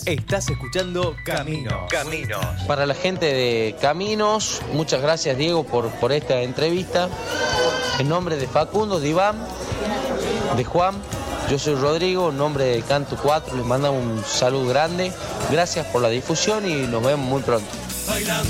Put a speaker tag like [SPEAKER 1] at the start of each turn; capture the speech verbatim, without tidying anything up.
[SPEAKER 1] Estás escuchando Camino.
[SPEAKER 2] Caminos. Para la gente de Caminos, muchas gracias, Diego, por, por esta entrevista. En nombre de Facundo, de Iván, de Juan, yo soy Rodrigo, en nombre de Canto cuatro, les mandamos un saludo grande. Gracias por la difusión y nos vemos muy pronto. Bailando.